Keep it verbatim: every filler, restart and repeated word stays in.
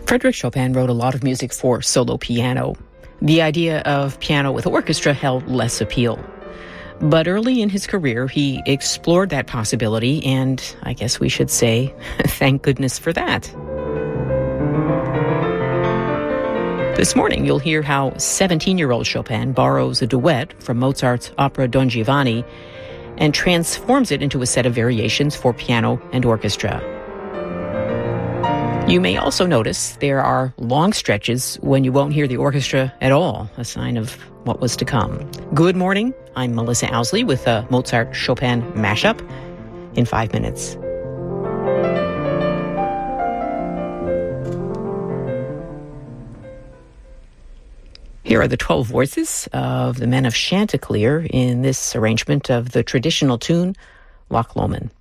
Frédéric Chopin wrote a lot of music for solo piano. The idea of piano with orchestra held less appeal. But early in his career, he explored that possibility, and I guess we should say, thank goodness for that. This morning, you'll hear how seventeen-year-old Chopin borrows a duet from Mozart's opera Don Giovanni and transforms it into a set of variations for piano and orchestra. You may also notice there are long stretches when you won't hear the orchestra at all, a sign of what was to come. Good morning. I'm Melissa Owsley with a Mozart-Chopin mashup in five minutes. Here are the twelve voices of the Men of Chanticleer in this arrangement of the traditional tune, Loch Lomond.